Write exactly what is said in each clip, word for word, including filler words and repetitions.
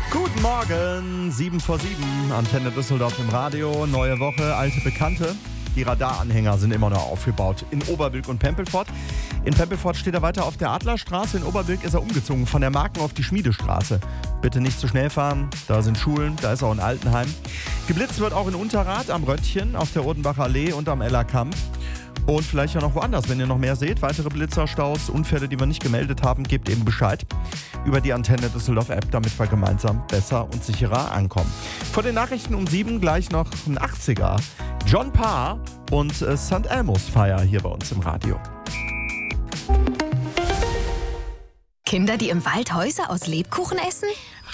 Guten Morgen, sieben vor sieben, Antenne Düsseldorf im Radio, neue Woche, alte Bekannte. Die Radaranhänger sind immer noch aufgebaut in Oberbilk und Pempelfort. In Pempelfort steht er weiter auf der Adlerstraße, in Oberbilk ist er umgezogen von der Marken auf die Schmiedestraße. Bitte nicht zu schnell fahren, da sind Schulen, da ist auch ein Altenheim. Geblitzt wird auch in Unterrath, am Röttchen, auf der Odenbacher Allee und am Ellerkamp. Und vielleicht ja noch woanders, wenn ihr noch mehr seht. Weitere Blitzerstaus, Unfälle, die wir nicht gemeldet haben, gebt eben Bescheid über die Antenne Düsseldorf App, damit wir gemeinsam besser und sicherer ankommen. Vor den Nachrichten um sieben gleich noch ein achtziger. John Parr und äh, Sankt Elmo's Feier hier bei uns im Radio. Kinder, die im Wald Häuser aus Lebkuchen essen?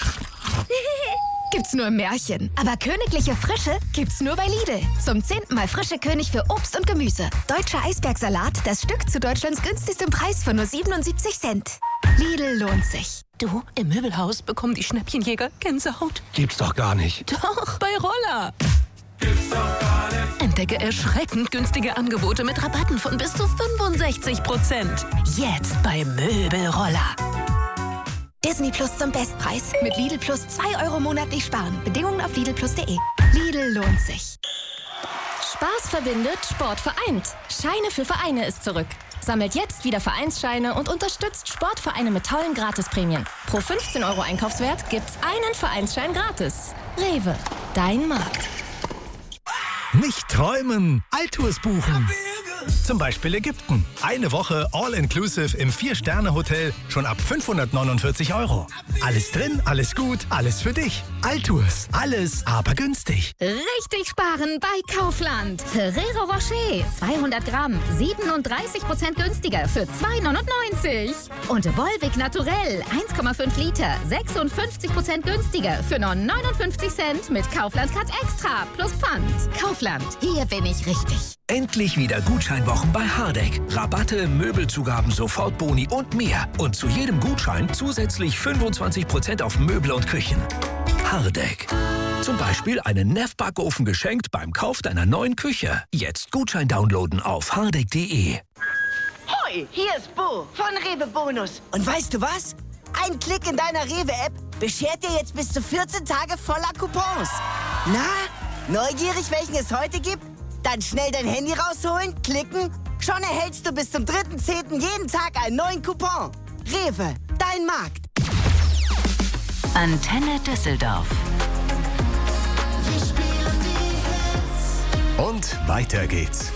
Gibt's nur im Märchen. Aber königliche Frische gibt's nur bei Lidl. Zum zehnten Mal frische König für Obst und Gemüse. Deutscher Eisbergsalat, das Stück zu Deutschlands günstigstem Preis von nur siebenundsiebzig Cent. Lidl lohnt sich. Du, im Möbelhaus bekommen die Schnäppchenjäger Gänsehaut. Gibt's doch gar nicht. Doch, bei Roller. Gibt's doch gar nicht. Entdecke erschreckend günstige Angebote mit Rabatten von bis zu fünfundsechzig Prozent. Jetzt bei Möbelroller. Disney Plus zum Bestpreis. Mit Lidl Plus zwei Euro monatlich sparen. Bedingungen auf lidl plus punkt de. Lidl lohnt sich. Spaß verbindet, Sport vereint. Scheine für Vereine ist zurück. Sammelt jetzt wieder Vereinsscheine und unterstützt Sportvereine mit tollen Gratisprämien. Pro fünfzehn Euro Einkaufswert gibt's einen Vereinsschein gratis. Rewe, dein Markt. Nicht träumen, Altours buchen. Zum Beispiel Ägypten. Eine Woche All-Inclusive im Vier-Sterne-Hotel schon ab fünfhundertneunundvierzig Euro. Alles drin, alles gut, alles für dich. Altours, alles aber günstig. Richtig sparen bei Kaufland. Ferrero Rocher, zweihundert Gramm, siebenunddreißig Prozent günstiger für zwei neunundneunzig. Und Volvic Naturell, eins Komma fünf Liter, sechsundfünfzig Prozent günstiger für nur neunundfünfzig Cent mit Kaufland Cut Extra plus Pfand. Kaufland, hier bin ich richtig. Endlich wieder Gutscheinwochen bei Hardegg. Rabatte, Möbelzugaben, Sofortboni und mehr. Und zu jedem Gutschein zusätzlich fünfundzwanzig Prozent auf Möbel und Küchen. Hardegg. Zum Beispiel einen Neff-Backofen geschenkt beim Kauf deiner neuen Küche. Jetzt Gutschein downloaden auf hardegg punkt de. Hoi, hier ist Bo von Rewe Bonus. Und weißt du was? Ein Klick in deiner Rewe-App beschert dir jetzt bis zu vierzehn Tage voller Coupons. Na, neugierig, welchen es heute gibt? Dann schnell dein Handy rausholen, klicken. Schon erhältst du bis zum dritten zehnten jeden Tag einen neuen Coupon. Rewe, dein Markt. Antenne Düsseldorf. Und weiter geht's.